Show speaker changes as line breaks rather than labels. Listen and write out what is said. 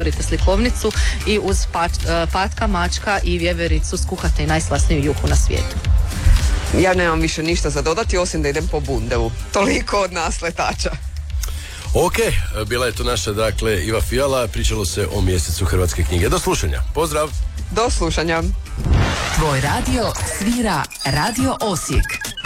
otvorite slikovnicu i uz patka, mačka i vjevericu skuhate i najslasniju juhu na svijetu.
Ja nemam više ništa za dodati, osim da idem po bundevu. Toliko od nas letača.
Ok, bila je to naša, dakle, Iva Fijala, pričalo se o mjesecu hrvatske knjige. Do slušanja, pozdrav!
Do slušanja!
Tvoj radio svira Radio Osijek.